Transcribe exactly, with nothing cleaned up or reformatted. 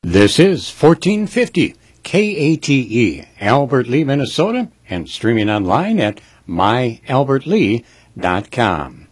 This is fourteen fifty K A T E, Albert Lea, Minnesota, and streaming online at my albert lea dot com.